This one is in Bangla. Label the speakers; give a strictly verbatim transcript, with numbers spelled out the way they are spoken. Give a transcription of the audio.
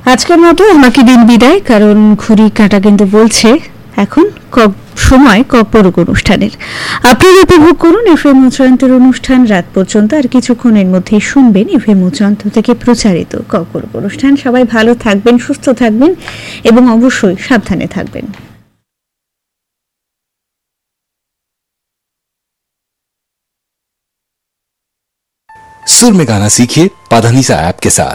Speaker 1: আজকের মতো আমাকে দিন বিদায়, কারণ ঘড়ি কাঁটা কিন্তু বলছে এখন সময় কপরক অনুষ্ঠানের। আপনারা উপভোগ করুন এফএম উচ্চান্তর অনুষ্ঠান রাত পর্যন্ত, আর কিছুক্ষণের মধ্যেই শুনবেন এফএম উচ্চান্তর থেকে প্রচারিত কপরক অনুষ্ঠান। সবাই ভালো থাকবেন, সুস্থ থাকবেন এবং অবশ্যই সাবধানে থাকবেন।
Speaker 2: सुर में गाना सीखिए पाधानीसा ऐप के साथ।